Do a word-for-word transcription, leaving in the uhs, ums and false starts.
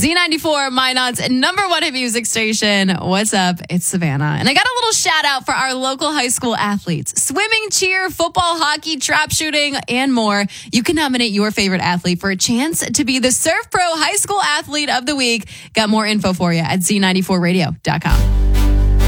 Z ninety-four, Minot's number one hit music station. What's up? It's Savannah. And I got a little shout out for our local high school athletes. Swimming, cheer, football, hockey, trap shooting, and more. You can nominate your favorite athlete for a chance to be the Surf Pro High School Athlete of the Week. Got more info for you at Z ninety-four radio dot com.